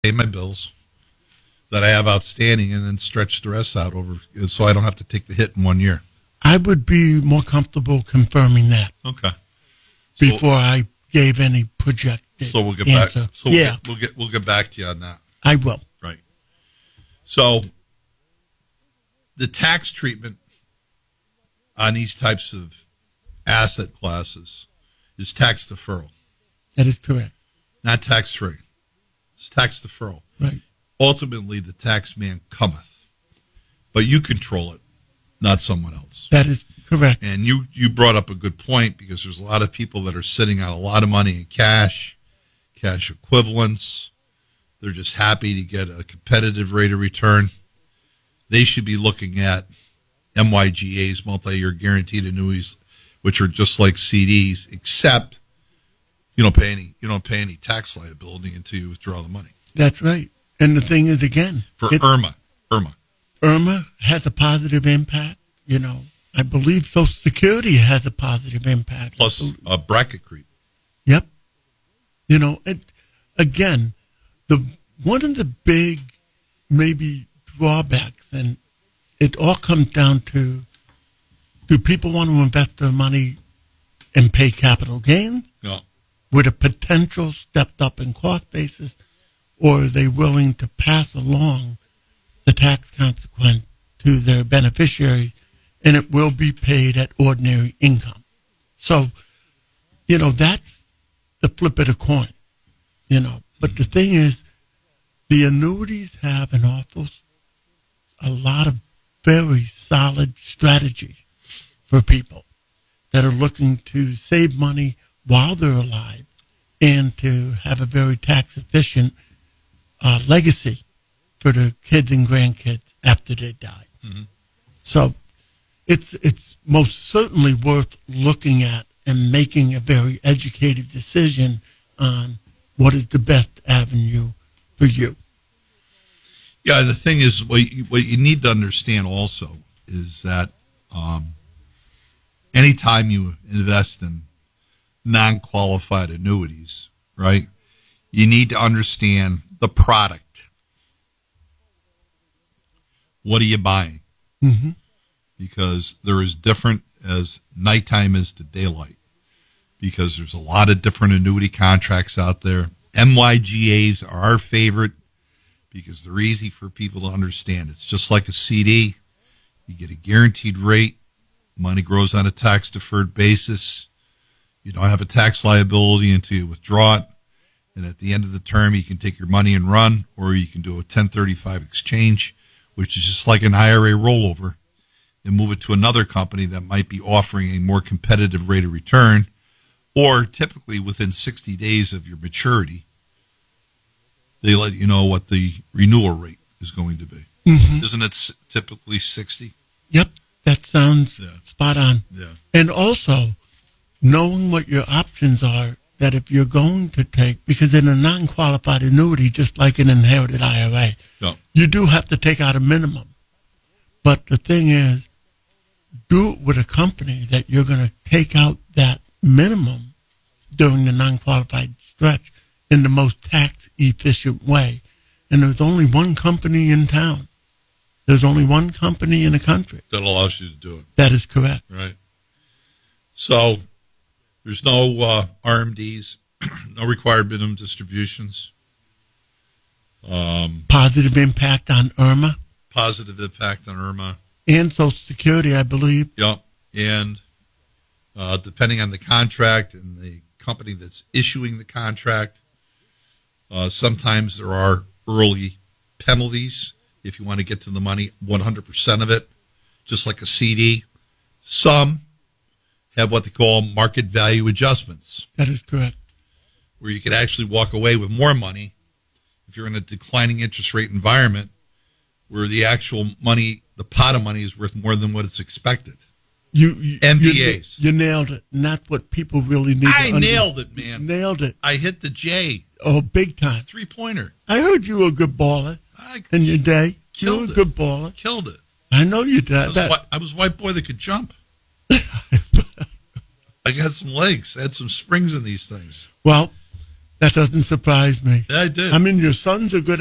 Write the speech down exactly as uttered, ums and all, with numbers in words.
pay my bills that I have outstanding and then stretch the rest out over so I don't have to take the hit in one year. I would be more comfortable confirming that. Okay. Before so, I gave any projected So we'll get answer. back. So yeah. we'll get, we'll get we'll get back to you on that. I will. Right. So the tax treatment on these types of asset classes is tax deferral. That is correct. Not tax free. It's tax deferral. Right. Ultimately, the tax man cometh, but you control it, not someone else. That is correct. And you, you brought up a good point because there's a lot of people that are sitting on a lot of money in cash, cash equivalents. They're just happy to get a competitive rate of return. They should be looking at M Y G As, multi-year guaranteed annuities, which are just like C Ds, except you don't pay any you don't pay any tax liability until you withdraw the money. That's right. And the thing is, again, for it, IRMA, IRMA, IRMA has a positive impact. You know, I believe Social Security has a positive impact. Plus a bracket creep. Yep. You know, and again, the one of the big maybe drawbacks, and it all comes down to: do people want to invest their money and pay capital gains yeah. with a potential stepped up in cost basis, or are they willing to pass along the tax consequence to their beneficiary, and it will be paid at ordinary income? So, you know, that's the flip of the coin, you know. But the thing is, the annuities have an awful, a lot of very solid strategies for people that are looking to save money while they're alive and to have a very tax efficient uh, legacy for their kids and grandkids after they die. Mm-hmm. So it's it's most certainly worth looking at and making a very educated decision on what is the best avenue for you. Yeah, the thing is, what you, what you need to understand also is that um, anytime you invest in non-qualified annuities, right, you need to understand the product. What are you buying? Mm-hmm. Because they're as different as nighttime is to daylight. Because there's a lot of different annuity contracts out there. M Y G As are our favorite because they're easy for people to understand. It's just like a C D. You get a guaranteed rate. Money grows on a tax-deferred basis. You don't have a tax liability until you withdraw it. And at the end of the term, you can take your money and run, or you can do a ten thirty-five exchange, which is just like an I R A rollover, and move it to another company that might be offering a more competitive rate of return, or typically within sixty days of your maturity, they let you know what the renewal rate is going to be. Mm-hmm. Isn't it typically sixty? Yep, that sounds yeah. spot on. Yeah. And also, knowing what your options are, that if you're going to take, because in a non-qualified annuity, just like an inherited I R A, yeah. you do have to take out a minimum. But the thing is, do it with a company that you're going to take out that minimum during the non-qualified stretch in the most tax-efficient way. And there's only one company in town. There's only one company in the country that allows you to do it. That is correct. Right. So there's no uh, R M Ds, no required minimum distributions. Um, positive impact on IRMA. Positive impact on IRMA. And Social Security, I believe. Yep. And uh, depending on the contract and the company that's issuing the contract, uh, sometimes there are early penalties if you want to get to the money, one hundred percent of it, just like a C D. Some have what they call market value adjustments. That is correct. Where you could actually walk away with more money if you're in a declining interest rate environment where the actual money, the pot of money is worth more than what it's expected. You, you M D As. You, you nailed it. And that's what people really need I to understand. nailed it, man. Nailed it. I hit the J. Oh, big time. Three-pointer. I heard you were a good baller I in your day. You were a it. good baller. Killed it. I know you did. I was, that. White, I was a white boy that could jump. I got some legs. I had some springs in these things. Well, That doesn't surprise me. Yeah, I did. I mean, your son's a good